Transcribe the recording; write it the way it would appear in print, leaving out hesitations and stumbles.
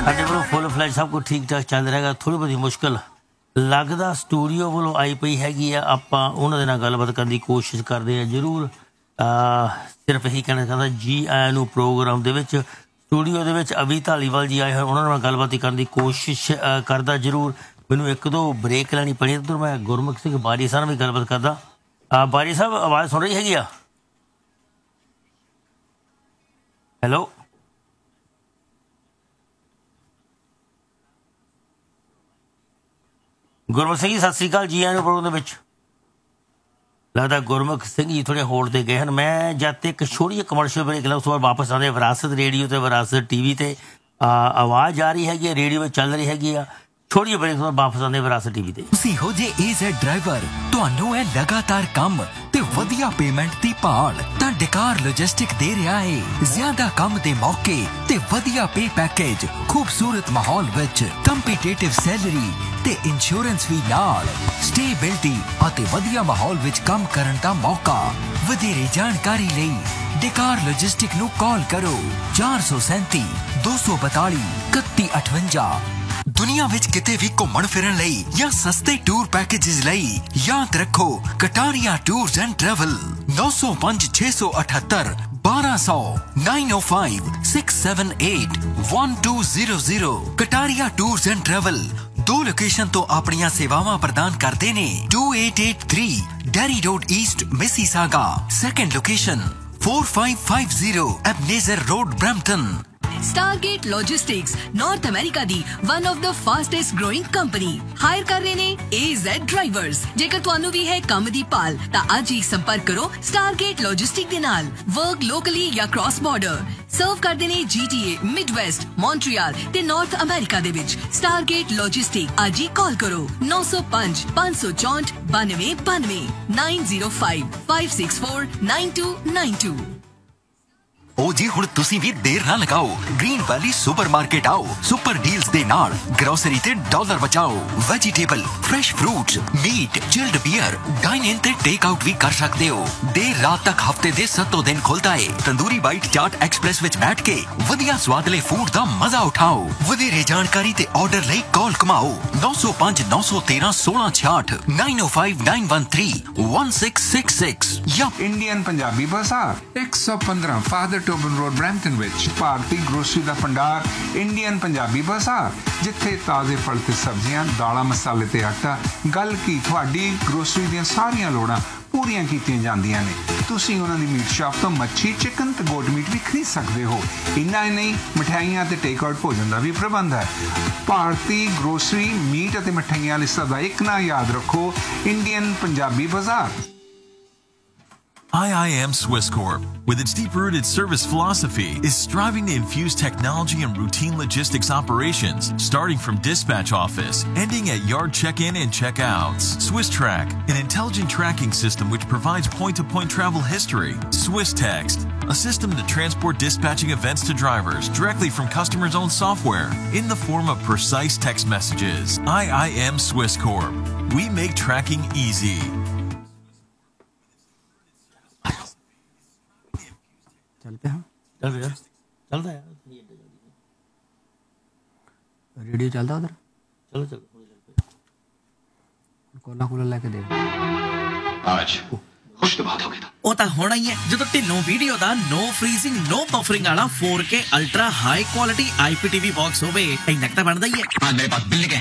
ਸਾਡੇ ਵੱਲੋਂ ਫੁੱਲ ਫਲੈਜ ਸਭ ਕੁਝ ਠੀਕ ਠਾਕ ਚੱਲ ਰਿਹਾ। ਥੋੜ੍ਹੀ ਬਹੁਤੀ ਮੁਸ਼ਕਿਲ ਲੱਗਦਾ ਸਟੂਡੀਓ ਵੱਲੋਂ ਆਈ ਪਈ ਹੈਗੀ ਆ। ਆਪਾਂ ਉਹਨਾਂ ਦੇ ਨਾਲ ਗੱਲਬਾਤ ਕਰਨ ਦੀ ਕੋਸ਼ਿਸ਼ ਕਰਦੇ ਹਾਂ ਜ਼ਰੂਰ। ਸਿਰਫ ਇਹੀ ਕਹਿਣਾ ਚਾਹੁੰਦਾ ਜੀ ਆਇਆਂ ਨੂੰ ਪ੍ਰੋਗਰਾਮ ਦੇ ਵਿੱਚ। ਸਟੂਡੀਓ ਦੇ ਵਿੱਚ ਅਵੀ ਧਾਲੀਵਾਲ ਜੀ ਆਏ ਹੋਏ, ਉਹਨਾਂ ਨਾਲ ਗੱਲਬਾਤ ਕਰਨ ਦੀ ਕੋਸ਼ਿਸ਼ ਕਰਦਾ ਜ਼ਰੂਰ। ਮੈਨੂੰ ਇੱਕ ਦੋ ਬ੍ਰੇਕ ਲੈਣੀ ਪਣੀ। ਉੱਧਰ ਮੈਂ ਗੁਰਮੁਖ ਸਿੰਘ ਬਾਰੀ ਸਾਹਿਬ ਨਾਲ ਵੀ ਗੱਲਬਾਤ ਕਰਦਾ। ਬਾਰੀ ਸਾਹਿਬ ਆਵਾਜ਼ ਸੁਣ ਰਹੀ ਹੈਗੀ ਆ? ਹੈਲੋ ਗੁਰਮੁਖ ਸਿੰਘ ਜੀ, ਸਤਿ ਸ਼੍ਰੀ ਅਕਾਲ। ਜੀ ਆਇਆਂ ਨੂੰ ਪ੍ਰੋਗਰਾਮ ਦੇ ਵਿੱਚ। ਲੱਗਦਾ ਗੁਰਮੁਖ ਸਿੰਘ ਜੀ ਥੋੜ੍ਹੇ ਹੋਲਡ 'ਤੇ ਗਏ ਹਨ। ਮੈਂ ਜਦ ਤੱਕ ਇੱਕ ਛੋਟੀ ਜਿਹੀ ਕਮਰਸ਼ੀਅਲ ਬ੍ਰੇਕ ਲਾਂ, ਉਸ ਤੋਂ ਬਾਅਦ ਵਾਪਸ ਆਉਂਦੇ ਵਿਰਾਸਤ ਰੇਡੀਓ 'ਤੇ ਵਿਰਾਸਤ TV 'ਤੇ ਆਵਾਜ਼ ਆ ਰਹੀ ਹੈਗੀ ਆ, ਰੇਡੀਓ ਵਿੱਚ ਚੱਲ ਰਹੀ ਹੈਗੀ ਆ। ਛੋਟੀ ਜਿਹੀ ਬ੍ਰੇਕ ਤੋਂ ਬਾਅਦ ਵਾਪਸ ਆਉਂਦੇ ਵਿਰਾਸਤ TV 'ਤੇ। ਤੁਸੀਂ ਹੋ ਜੇ AZ ਡਰਾਈਵਰ, ਤੁਹਾਨੂੰ ਹੈ ਲਗਾਤਾਰ ਕੰਮ ਤੇ ਵਧੀਆ ਪੇਮੈਂਟ ਦੀ ਭਾਲ, ਤਾਂ ਡਕਾਰ ਲੌਜਿਸਟਿਕ ਦੇ ਰਿਹਾ ਹੈ ਜ਼ਿਆਦਾ ਕੰਮ ਦੇ ਮੌਕੇ ਤੇ ਵਧੀਆ ਪੇ ਪੈਕੇਜ, ਖੂਬਸੂਰਤ ਮਾਹੌਲ ਵਿੱਚ ਕੰਪੀਟੀਟਿਵ ਸੈਲਰੀ ਤੇ ਇੰਸ਼ੋਰੈਂਸ ਵੀ ਨਾਲ, ਸਟੇਬਿਲਿਟੀ ਅਤੇ ਵਧੀਆ ਮਾਹੌਲ ਵਿੱਚ ਕੰਮ ਕਰਨ ਦਾ ਮੌਕਾ। ਵਧੇਰੇ ਜਾਣਕਾਰੀ ਲਈ ਡਕਾਰ ਲੌਜਿਸਟਿਕ ਨੂੰ ਕਾਲ ਕਰੋ 437 242 3158। ਦੁਨੀਆ ਵਿੱਚ ਕਿਤੇ ਵੀ ਘੁੰਮਣ ਫਿਰਨ ਲਈ ਜਾਂ ਸਸਤੇ ਟੂਰ ਪੈਕੇਜਸ ਲਈ ਯਾਦ ਰੱਖੋ Kataria tours and travel. 905 678 1200 905 678 1200। Kataria tours and travel ਦੋ ਲੋਕੇਸ਼ਨ ਤੋਂ ਆਪਣੀਆਂ ਸੇਵਾਵਾਂ ਪ੍ਰਦਾਨ ਕਰਦੇ ਨੇ। 2883 dairy road East Mississauga. Second location 4550 ਐਬਨੇਜ਼ਰ road Brampton. Stargate Logistics North America the one of the fastest growing company hire ਕਰ ਰਹੇ ਨੇ AZ ਡਰਾਈਵਰਸ। ਜੇਕਰ ਤੁਹਾਨੂੰ ਵੀ ਹੈ ਕੰਮ ਦੀ ਭਾਲ ਤਾਂ ਅੱਜ ਹੀ ਸੰਪਰਕ ਕਰੋ Stargate Logistics ਦੇ ਨਾਲ। ਵਰਕ ਲੋਕਲੀ ਜਾਂ ਕ੍ਰਾਸ ਬਾਰਡਰ ਸਰਵ ਕਰਦੇ ਨੇ GTA, ਮਿਡਵੈਸਟ, ਮੌਂਟਰੀਅਲ ਤੇ ਨਾਰਥ ਅਮਰੀਕਾ ਦੇ ਵਿੱਚ। Stargate Logistics ਅੱਜ ਹੀ ਕਾਲ ਕਰੋ 905 564 9292 905 564 9292। ओ जी हुण तुसी भी देर ना लगाओ, ग्रीन वैली सुपरमार्केट आओ। सुपर डील्स दे नाल ग्रोसरी ते डॉलर बचाओ। Vegetable, fresh fruits, meet, chilled beer, dine in ते टेक आउट भी कर सकते हो। देर रात तक हफ्ते दे 7 दिन खुलता है। तंदूरी बाइट चाट एक्सप्रेस विच बैठ के वधिया स्वादले फूड दा मजा उठाओ। वधेरे जानकारी ते ऑर्डर लई कॉल कमाओ 905 913 1666 905 913 1666 या इंडियन पंजाबी बाजार 115 फादर ਟੋਬਨ ਰੋਡ ਬਰੈਂਪਟਨ ਵਿੱਚ। ਭਾਰਤੀ ਗਰੋਸਰੀ ਦਾ ਭੰਡਾਰ ਇੰਡੀਅਨ ਪੰਜਾਬੀ ਬਾਜ਼ਾਰ, ਜਿੱਥੇ ਤਾਜ਼ੇ ਫਲ ਤੇ ਸਬਜ਼ੀਆਂ, ਦਾਲਾਂ, ਮਸਾਲੇ ਤੇ ਆਟਾ, ਗੱਲ ਕੀ ਤੁਹਾਡੀ ਗਰੋਸਰੀ ਦੀਆਂ ਸਾਰੀਆਂ ਲੋੜਾਂ ਪੂਰੀਆਂ ਕੀਤੀਆਂ ਜਾਂਦੀਆਂ ਨੇ। ਤੁਸੀਂ ਉਹਨਾਂ ਦੀ ਮੀਟ ਸ਼ਾਪ ਤੋਂ ਮੱਛੀ, ਚਿਕਨ ਤੇ ਗੋਟ ਮੀਟ ਵੀ ਖਰੀਦ ਸਕਦੇ ਹੋ। ਇੰਨਾ ਹੀ ਨਹੀਂ, ਮਠਿਆਈਆਂ ਤੇ ਟੇਕ ਆਊਟ ਭੋਜਨ ਦਾ ਵੀ ਪ੍ਰਬੰਧ ਹੈ। ਭਾਰਤੀ ਗਰੋਸਰੀ, ਮੀਟ ਅਤੇ ਮਠਿਆਈਆਂ ਲਿਸਟਾਂ ਦਾ ਇੱਕ ਨਾਂ ਯਾਦ ਰੱਖੋ, ਇੰਡੀਅਨ ਪੰਜਾਬੀ ਬਾਜ਼ਾਰ। IIM Swiss Corp, with its deep-rooted service philosophy, is striving to infuse technology and routine logistics operations, starting from dispatch office, ending at yard check-in and check-outs. Swiss Track, an intelligent tracking system which provides point-to-point travel history. Swiss Text, a system to transport dispatching events to drivers directly from customers' own software in the form of precise text messages. IIM Swiss Corp. We make tracking easy. चलते हैं चलता है radio चलता उधर। चलो चलो Cola Cola लेके दे। आज खुश तो बात हो गई था। ਉਹ ਤਾਂ ਹੋਣਾ ਹੀ ਹੈ ਜਦੋਂ ਢਿੱਲੋਂ ਵੀਡੀਓ ਦਾ ਨੋ ਫ੍ਰੀਜ਼ਿੰਗ ਨੋ ਬਫਰਿੰਗ ਵਾਲਾ 4K ultra high quality IPTV box ਹੋਵੇ। ਇੰਨਾ ਤਾਂ ਬਣਦਾ ਹੀ ਹੈ। आज मेरे पास बिल के